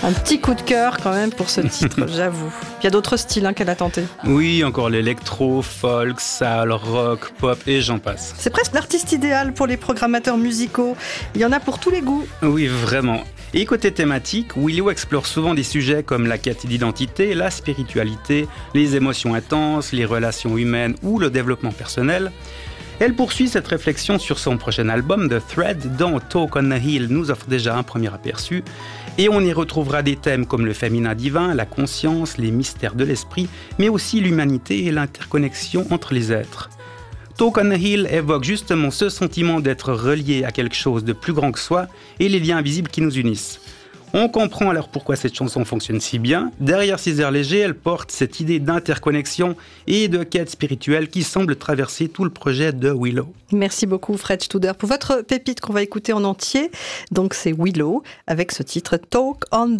Un petit coup de cœur quand même pour ce titre, j'avoue. Il y a d'autres styles qu'elle a tenté. Oui, encore l'électro, folk, soul, rock, pop et j'en passe. C'est presque l'artiste idéal pour les programmateurs musicaux. Il y en a pour tous les goûts. Oui, vraiment. Et côté thématique, Willow explore souvent des sujets comme la quête d'identité, la spiritualité, les émotions intenses, les relations humaines ou le développement personnel. Elle poursuit cette réflexion sur son prochain album, The Thread, dont Talk on the Hill nous offre déjà un premier aperçu. Et on y retrouvera des thèmes comme le féminin divin, la conscience, les mystères de l'esprit, mais aussi l'humanité et l'interconnexion entre les êtres. Talk on the Hill évoque justement ce sentiment d'être relié à quelque chose de plus grand que soi et les liens invisibles qui nous unissent. On comprend alors pourquoi cette chanson fonctionne si bien. Derrière ces airs légers, elle porte cette idée d'interconnexion et de quête spirituelle qui semble traverser tout le projet de Willow. Merci beaucoup Fred Studer pour votre pépite qu'on va écouter en entier. Donc c'est Willow avec ce titre Talk on the